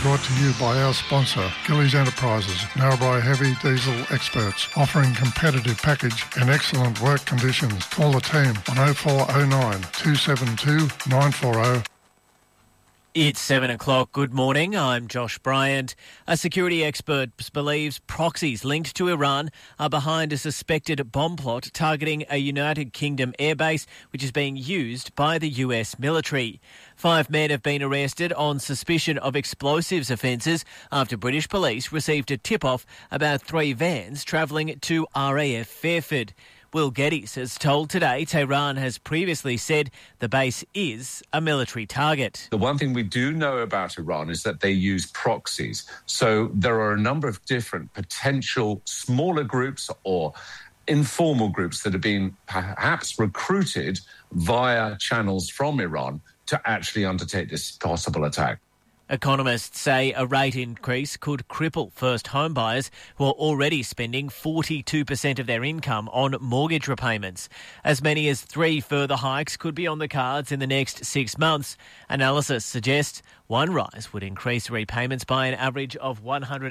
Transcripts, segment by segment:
brought to you by our sponsor, Gillies Enterprises, Narrabri heavy diesel experts, offering competitive package and excellent work conditions. Call the team on 0409 272 940. It's 7 o'clock. Good morning. I'm Josh Bryant. A security expert believes proxies linked to Iran are behind a suspected bomb plot targeting a United Kingdom airbase, which is being used by the US military. 5 men have been arrested on suspicion of explosives offences after British police received a tip-off about 3 vans travelling to RAF Fairford. Will Geddes has told Today Tehran has previously said the base is a military target. The one thing we do know about Iran is that they use proxies. So there are a number of different potential smaller groups or informal groups that have been perhaps recruited via channels from Iran to actually undertake this possible attack. Economists say a rate increase could cripple first home buyers who are already spending 42% of their income on mortgage repayments. As many as 3 further hikes could be on the cards in the next 6 months. Analysis suggests one rise would increase repayments by an average of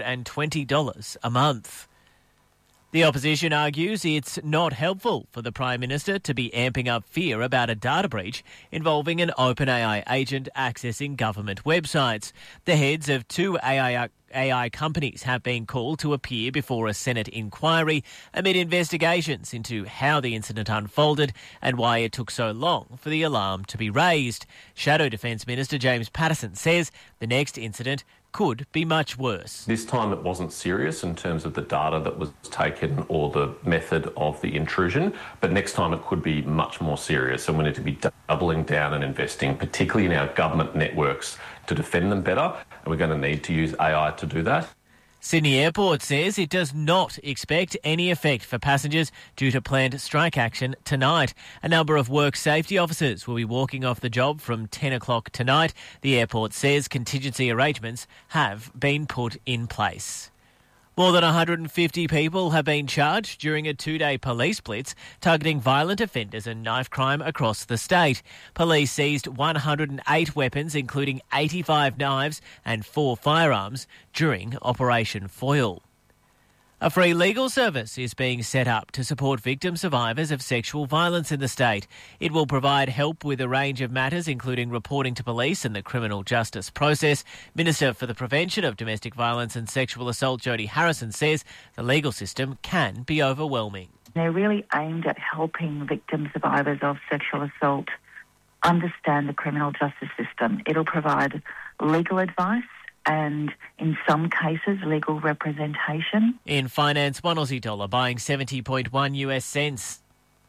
$120 a month. The opposition argues it's not helpful for the Prime Minister to be amping up fear about a data breach involving an OpenAI agent accessing government websites. The heads of 2 AI companies have been called to appear before a Senate inquiry amid investigations into how the incident unfolded and why it took so long for the alarm to be raised. Shadow Defence Minister James Paterson says the next incident could be much worse. This time it wasn't serious in terms of the data that was taken or the method of the intrusion, but next time it could be much more serious, and we need to be doubling down and investing, particularly in our government networks, to defend them better, and we're going to need to use AI to do that. Sydney Airport says it does not expect any effect for passengers due to planned strike action tonight. A number of work safety officers will be walking off the job from 10 o'clock tonight. The airport says contingency arrangements have been put in place. More than 150 people have been charged during a 2-day police blitz targeting violent offenders and knife crime across the state. Police seized 108 weapons, including 85 knives and 4 firearms, during Operation Foil. A free legal service is being set up to support victim survivors of sexual violence in the state. It will provide help with a range of matters, including reporting to police and the criminal justice process. Minister for the Prevention of Domestic Violence and Sexual Assault, Jodie Harrison, says the legal system can be overwhelming. They're really aimed at helping victim survivors of sexual assault understand the criminal justice system. It'll provide legal advice and, in some cases, legal representation. In finance, one Aussie dollar buying 70.1 US cents.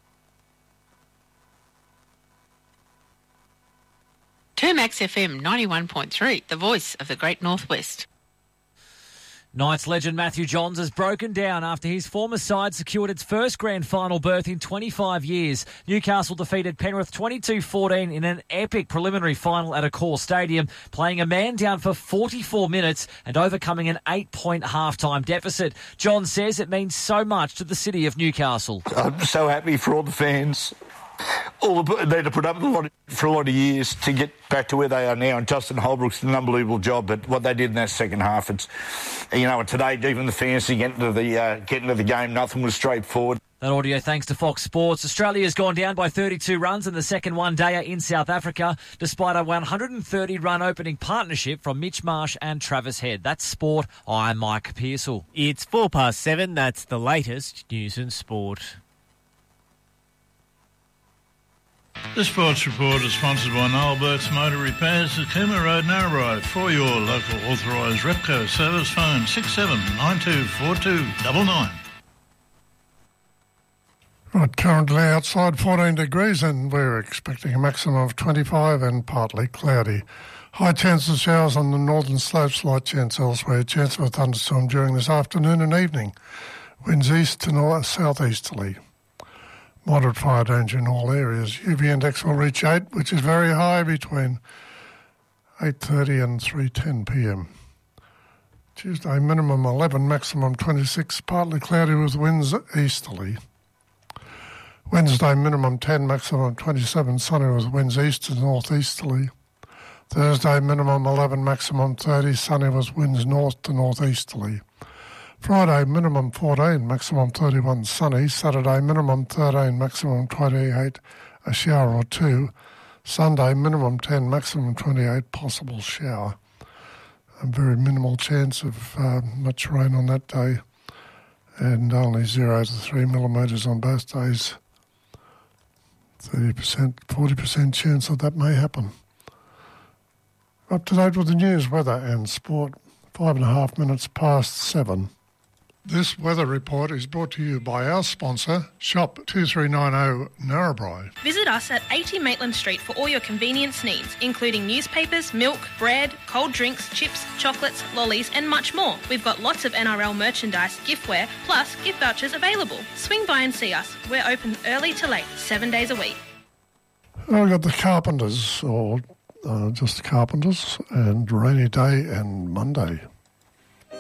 Termax FM 91.3, the voice of the Great Northwest. Knights legend Matthew Johns has broken down after his former side secured its first grand final berth in 25 years. Newcastle defeated Penrith 22-14 in an epic preliminary final at Accor Stadium, playing a man down for 44 minutes and overcoming an 8-point halftime deficit. Johns says it means so much to the city of Newcastle. I'm so happy for all the fans. They'd put up for a lot of years to get back to where they are now, and Justin Holbrook's did an unbelievable job. But what they did in that second half, it's, and today, even the fantasy getting to the game, nothing was straightforward. That audio thanks to Fox Sports. Australia has gone down by 32 runs in the second one-dayer in South Africa, despite a 130-run opening partnership from Mitch Marsh and Travis Head. That's sport. I'm Mike Pearsall. It's 7:04. That's the latest news and sport. The Sports Report is sponsored by Noel Burke's Motor Repairs at Cooma Road, Narrabri. For your local authorised Repco service, phone 67924299. Right, currently outside 14 degrees and we're expecting a maximum of 25 and partly cloudy. High chance of showers on the northern slopes, light chance elsewhere. Chance of a thunderstorm during this afternoon and evening. Winds east to north southeasterly. Moderate fire danger in all areas. UV index will reach 8, which is very high between 8:30 and 3:10 p.m. Tuesday, minimum 11, maximum 26, partly cloudy with winds easterly. Wednesday, minimum 10, maximum 27, sunny with winds east to northeasterly. Thursday, minimum 11, maximum 30. Sunny with winds north to northeasterly. Friday, minimum 14, maximum 31, sunny. Saturday, minimum 13, maximum 28, a shower or two. Sunday, minimum 10, maximum 28, possible shower. A very minimal chance of much rain on that day, and only 0 to 3 millimetres on both days. 30%, 40% chance that may happen. Up to date with the news, weather and sport. 5.5 minutes past 7. This weather report is brought to you by our sponsor, Shop 2390 Narrabri. Visit us at 80 Maitland Street for all your convenience needs, including newspapers, milk, bread, cold drinks, chips, chocolates, lollies and much more. We've got lots of NRL merchandise, giftware, plus gift vouchers available. Swing by and see us. We're open early to late, 7 days a week. We've got the Carpenters, or just the Carpenters, and rainy day and Monday.